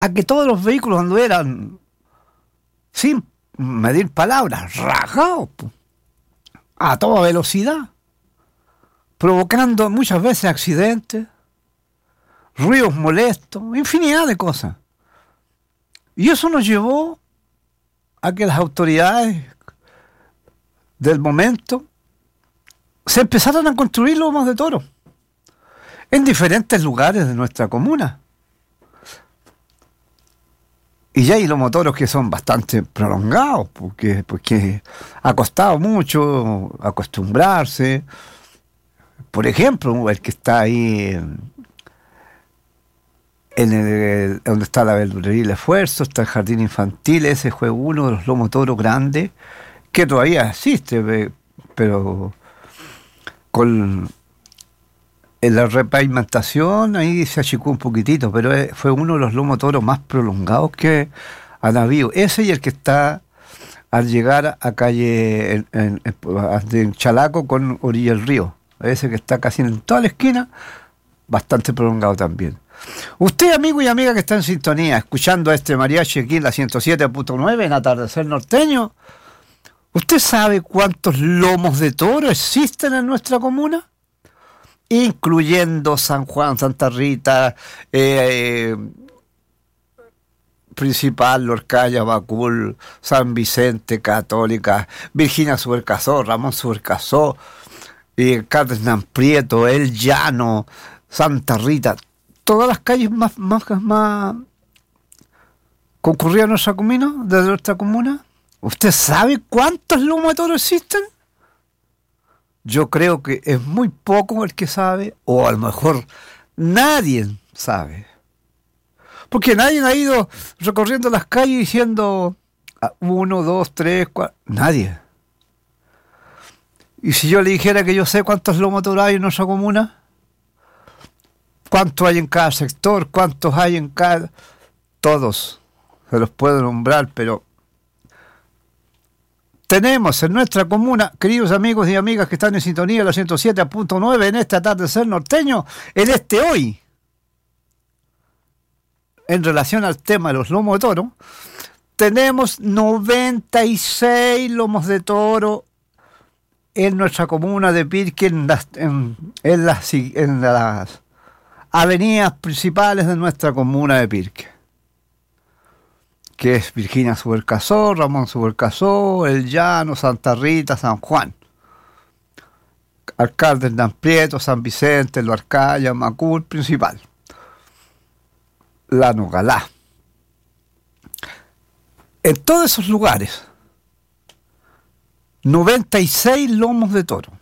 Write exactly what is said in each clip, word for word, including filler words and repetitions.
a que todos los vehículos anduvieran sin medir palabras, rajados, po, a toda velocidad, provocando muchas veces accidentes, ruidos molestos, infinidad de cosas. Y eso nos llevó a que las autoridades del momento se empezaron a construir lomos de toro en diferentes lugares de nuestra comuna. Y ya hay lomos toros que son bastante prolongados, porque, porque ha costado mucho acostumbrarse. Por ejemplo, el que está ahí en, en el, donde está la verdulería El Esfuerzo, está el jardín infantil, ese fue uno de los lomos toros grandes, que todavía existe, pero con en la repavimentación ahí se achicó un poquitito, pero fue uno de los lomos toros más prolongados que han habido. Ese y el que está al llegar a calle en, en, en Chalaco con orilla del río. Ese que está casi en toda la esquina, bastante prolongado también. Usted, amigo y amiga que está en sintonía, escuchando a este mariachi aquí en la ciento siete punto nueve en Atardecer Norteño, ¿usted sabe cuántos lomos de toro existen en nuestra comuna? Incluyendo San Juan, Santa Rita, eh, eh, Principal, Lorcaya, Macul, San Vicente, Católica, Virginia Subercazó, Ramón Subercazó, eh, Cárdenas Prieto, El Llano, Santa Rita, todas las calles más, más, más concurridas en nuestra comuna, de nuestra comuna. ¿Usted sabe cuántos lomos de toro existen? Yo creo que es muy poco el que sabe, o a lo mejor nadie sabe. Porque nadie ha ido recorriendo las calles diciendo uno, dos, tres, cuatro. Nadie. Y si yo le dijera que yo sé cuántos lomos toros hay en nuestra comuna, cuántos hay en cada sector, cuántos hay en cada... Todos se los puedo nombrar, pero... Tenemos en nuestra comuna, queridos amigos y amigas que están en sintonía de la ciento siete punto nueve en este atardecer norteño, en este hoy, en relación al tema de los lomos de toro, tenemos noventa y seis lomos de toro en nuestra comuna de Pirque, en las, en, en las, en las avenidas principales de nuestra comuna de Pirque, que es Virginia Subercazó, Ramón Subercazó, El Llano, Santa Rita, San Juan, Alcalde Hernán Prieto, San Vicente, Lorcaya, Macul, Principal, La Nogalá. En todos esos lugares, noventa y seis lomos de toro.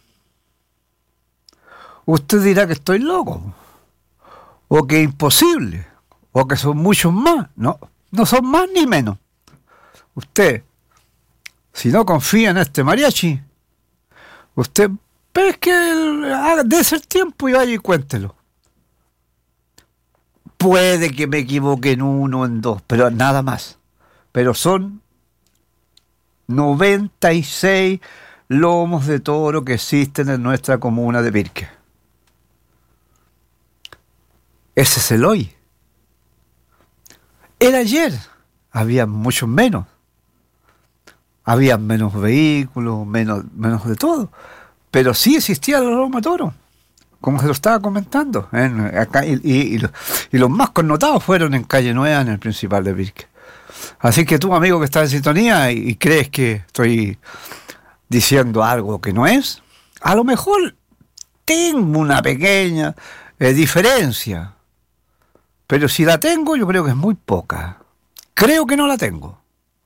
Usted dirá que estoy loco, o que es imposible, o que son muchos más. No. No son más ni menos. Usted, si no confía en este mariachi, usted pesque, dése el tiempo y vaya y cuéntelo. Puede que me equivoque en uno o en dos, pero nada más. Pero son noventa y seis lomos de toro que existen en nuestra comuna de Pirque. Ese es el hoy. Era ayer, había muchos menos, había menos vehículos, menos, menos de todo, pero sí existía el lomo de toro, como se lo estaba comentando, ¿eh? Acá, y, y, y, los, y los más connotados fueron en Calle Nueva, en el Principal de Pirque. Así que tú, amigo que estás en sintonía y, y crees que estoy diciendo algo que no es, a lo mejor tengo una pequeña eh, diferencia. Pero si la tengo, yo creo que es muy poca. Creo que no la tengo.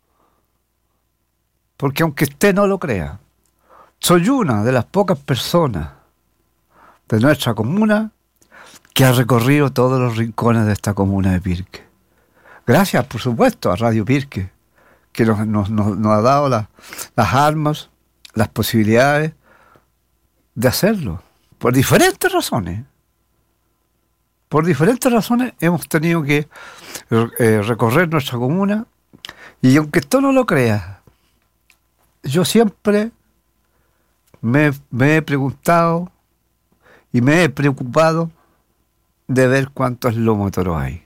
Porque aunque usted no lo crea, soy una de las pocas personas de nuestra comuna que ha recorrido todos los rincones de esta comuna de Pirque. Gracias, por supuesto, a Radio Pirque, que nos, nos, nos, nos ha dado la, las armas, las posibilidades de hacerlo, por diferentes razones. Por diferentes razones hemos tenido que eh, recorrer nuestra comuna, y aunque tú no lo creas, yo siempre me, me he preguntado y me he preocupado de ver cuántos lomos de toro hay.